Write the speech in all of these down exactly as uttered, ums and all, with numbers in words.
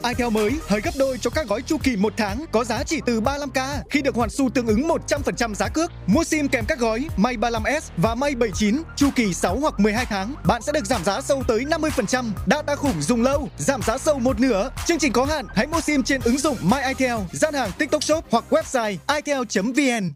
itel mới hơi gấp đôi cho các gói chu kỳ một tháng có giá chỉ từ ba mươi lăm k khi được hoàn xu tương ứng một trăm phần trăm giá cước. Mua sim kèm các gói May ba mươi lăm S và May bảy mươi chín chu kỳ sáu hoặc mười hai tháng, bạn sẽ được giảm giá sâu tới năm mươi phần trăm. Data khủng dùng lâu, giảm giá sâu một nửa. Chương trình có hạn, hãy mua sim trên ứng dụng My itel, gian hàng TikTok Shop hoặc website itel chấm vn.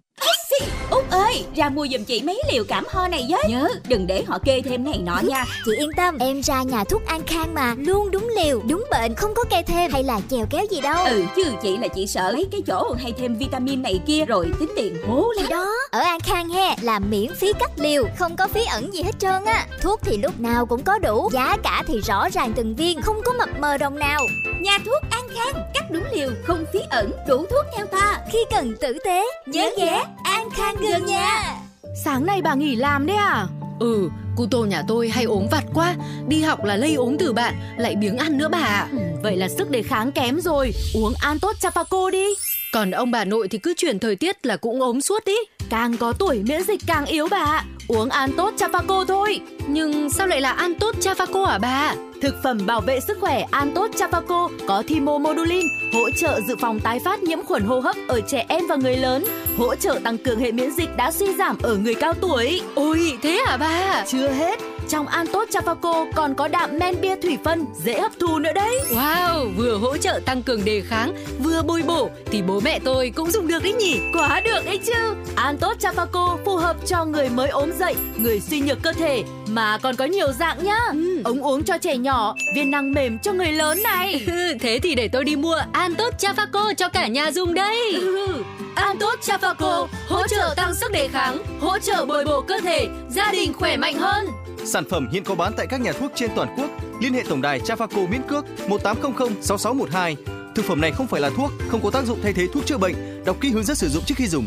Út ơi, ra mua giùm chị mấy liều cảm ho này với. Nhớ, đừng để họ kê thêm này nọ nha. Chị yên tâm, em ra nhà thuốc An Khang mà, luôn đúng liều, đúng bệnh, không có kê thêm hay là chèo kéo gì đâu. Ừ, chứ chị là chị sợ mấy cái chỗ hay thêm vitamin này kia rồi tính tiền hố lắm. Thì đó, ở An Khang he là miễn phí cắt liều, không có phí ẩn gì hết trơn á. Thuốc thì lúc nào cũng có đủ, giá cả thì rõ ràng từng viên, không có mập mờ đồng nào. Nhà thuốc An Khang, cắt đúng liều, không phí ẩn, đủ thuốc theo ta. Khi cần tử tế, nhớ ghé An Khang gần nhà. Sáng nay bà nghỉ làm đấy à? Ừ, cô Tô nhà tôi hay ốm vặt quá, đi học là lây ốm từ bạn, lại biếng ăn nữa bà ạ. Ừ, vậy là sức đề kháng kém rồi, uống Antot Chafaco đi. Còn ông bà nội thì cứ chuyển thời tiết là cũng ốm suốt ý. Càng có tuổi miễn dịch càng yếu bà ạ, uống Antot Chafaco thôi. Nhưng sao lại là Antot Chafaco hả bà? Thực phẩm bảo vệ sức khỏe Antot Chafaco có thymomodulin, hỗ trợ dự phòng tái phát nhiễm khuẩn hô hấp ở trẻ em và người lớn, hỗ trợ tăng cường hệ miễn dịch đã suy giảm ở người cao tuổi. Ôi, thế hả bà? Chưa hết, trong Antot Chafaco còn có đạm men bia thủy phân dễ hấp thu nữa đấy. Wow, vừa hỗ trợ tăng cường đề kháng, vừa bồi bổ thì bố mẹ tôi cũng dùng được đấy nhỉ. Quá được ấy chứ. Antot Chafaco phù hợp cho người mới ốm dậy, người suy nhược cơ thể, mà còn có nhiều dạng nhá. Ừ. Ống uống cho trẻ nhỏ, viên năng mềm cho người lớn này. Thế thì để tôi đi mua Antot Chafaco cho cả nhà dùng đây. Ừ. Antot Chafaco hỗ trợ tăng sức đề kháng, hỗ trợ bồi bổ cơ thể, gia đình khỏe mạnh hơn. Sản phẩm hiện có bán tại các nhà thuốc trên toàn quốc. Liên hệ tổng đài Chafaco miễn cước một tám không không sáu sáu một hai. Thực phẩm này không phải là thuốc, không có tác dụng thay thế thuốc chữa bệnh. Đọc kỹ hướng dẫn sử dụng trước khi dùng.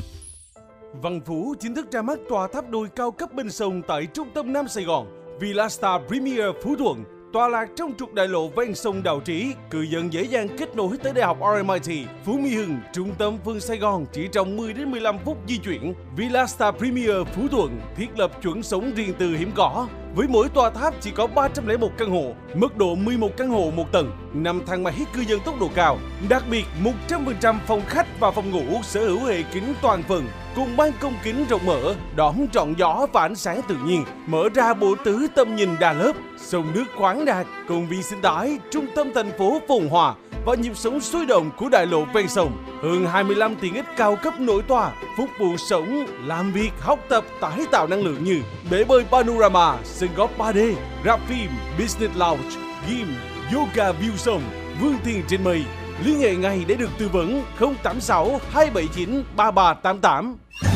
Văn Phú chính thức ra mắt tòa tháp đôi cao cấp bên sông tại trung tâm Nam Sài Gòn. Villa Star Premier Phú Thuận, tọa lạc trong trục đại lộ ven sông Đào Trí, cư dân dễ dàng kết nối tới Đại học rờ em i tê, Phú Mỹ Hưng, trung tâm phương Sài Gòn chỉ trong mười đến mười lăm phút di chuyển. Villa Star Premier Phú Thuận thiết lập chuẩn sống riêng tư hiếm có. Với mỗi tòa tháp chỉ có ba trăm lẻ một căn hộ, mức độ mười một căn hộ một tầng, năm thang máy cư dân tốc độ cao. Đặc biệt, một trăm phần trăm phòng khách và phòng ngủ sở hữu hệ kính toàn phần, cùng ban công kính rộng mở, đón trọn gió và ánh sáng tự nhiên, mở ra bộ tứ tầm nhìn đa lớp, sông nước khoáng đạt, công viên sinh thái, trung tâm thành phố phồn hoa và nhịp sống sôi động của đại lộ ven sông. Hơn hai mươi lăm tiện ích cao cấp nổi tòa, phục vụ sống, làm việc, học tập, tái tạo năng lượng như bể bơi panorama, sân golf ba D, rạp phim, business lounge, gym, yoga view sông, vươn tiền trên mây. Liên hệ ngay để được tư vấn không tám sáu hai bảy chín ba ba tám tám.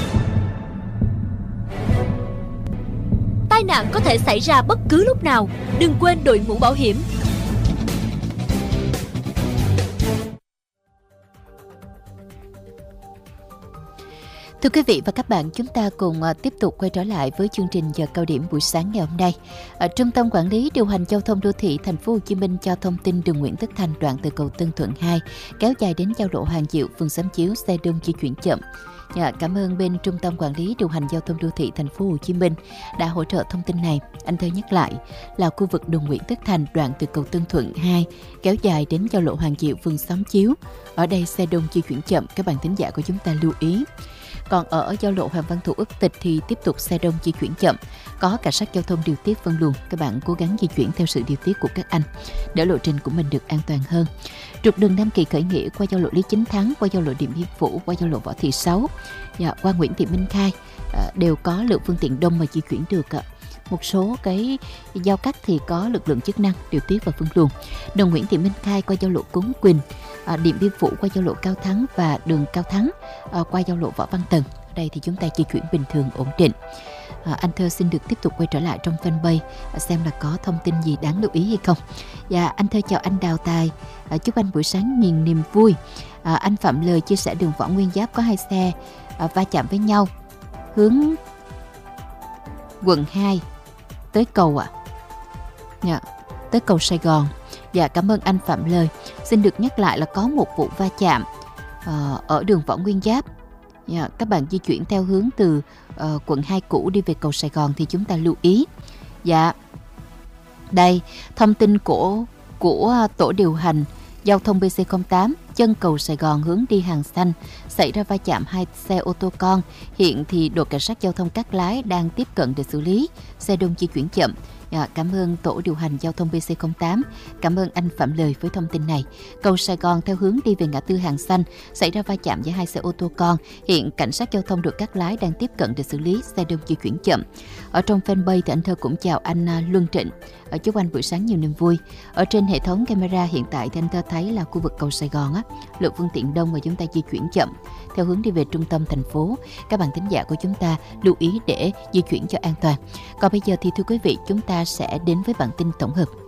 Tai nạn có thể xảy ra bất cứ lúc nào, đừng quên đội mũ bảo hiểm. Thưa quý vị và các bạn, chúng ta cùng tiếp tục quay trở lại với chương trình giờ cao điểm buổi sáng ngày hôm nay. Ở Trung tâm Quản lý Điều hành Giao thông Đô thị Thành phố Hồ Chí Minh cho thông tin đường Nguyễn Tất Thành đoạn từ cầu Tân Thuận hai kéo dài đến giao lộ Hoàng Diệu, phường Xóm Chiếu, xe đông di chuyển chậm. Dạ, cảm ơn bên Trung tâm Quản lý Điều hành Giao thông Đô thị Thành phố Hồ Chí Minh đã hỗ trợ thông tin này. Anh Thơ nhắc lại là khu vực đường Nguyễn Tất Thành đoạn từ cầu Tân Thuận hai kéo dài đến giao lộ Hoàng Diệu, phường Xóm Chiếu. Ở đây xe đông di chuyển chậm, các bạn thính giả của chúng ta lưu ý. Còn ở giao lộ Hoàng Văn Thụ Ức Tịch thì tiếp tục xe đông di chuyển chậm, có cảnh sát giao thông điều tiết phân luồng. Các bạn cố gắng di chuyển theo sự điều tiết của các anh để lộ trình của mình được an toàn hơn. Trục đường Nam Kỳ khởi nghĩa qua giao lộ Lý Chính Thắng, qua giao lộ Điện Biên Phủ, qua giao lộ Võ Thị Sáu, dạ, qua Nguyễn Thị Minh Khai đều có lượng phương tiện đông mà di chuyển được. Một số cái giao cắt thì có lực lượng chức năng điều tiết và phân luồng. Đường Nguyễn Thị Minh Khai qua giao lộ Cống Quỳnh, à, Điện Biên Phủ qua giao lộ Cao Thắng và đường Cao Thắng à, qua giao lộ Võ Văn Tần. Ở đây thì chúng ta di chuyển bình thường ổn định. À, anh Thơ xin được tiếp tục quay trở lại trong fanpage à, xem là có thông tin gì đáng lưu ý hay không. Dạ, anh Thơ chào anh Đào Tài, à, chúc anh buổi sáng nghìn niềm vui. À, anh Phạm Lời chia sẻ đường Võ Nguyên Giáp có hai xe à, va chạm với nhau hướng quận hai tới cầu ạ. À. Dạ, tới cầu Sài Gòn. Dạ, cảm ơn anh Phạm Lời. Xin được nhắc lại là có một vụ va chạm uh, ở đường Võ Nguyên Giáp. Dạ, các bạn di chuyển theo hướng từ uh, quận hai cũ đi về cầu Sài Gòn thì chúng ta lưu ý. Dạ, đây thông tin của của tổ điều hành giao thông bê xê không tám, chân cầu Sài Gòn hướng đi Hàng Xanh, xảy ra va chạm hai xe ô tô con. Hiện thì đội cảnh sát giao thông Cát Lái đang tiếp cận để xử lý, xe đông di chuyển chậm. À, cảm ơn tổ điều hành giao thông bê xê không tám, cảm ơn anh Phạm Lời với thông tin này. Cầu Sài Gòn theo hướng đi về ngã tư Hàng Xanh, xảy ra va chạm với hai xe ô tô con. Hiện cảnh sát giao thông đội Cát Lái đang tiếp cận để xử lý, xe đông di chuyển chậm. Ở trong fanpage thì anh Thơ cũng chào anh Luân Trịnh, ở chúc anh buổi sáng nhiều niềm vui. Ở trên hệ thống camera hiện tại thì anh Thơ thấy là khu vực cầu Sài Gòn á, lượng phương tiện đông và chúng ta di chuyển chậm theo hướng đi về trung tâm thành phố. Các bạn thính giả của chúng ta lưu ý để di chuyển cho an toàn. Còn bây giờ thì thưa quý vị, chúng ta sẽ đến với bản tin tổng hợp.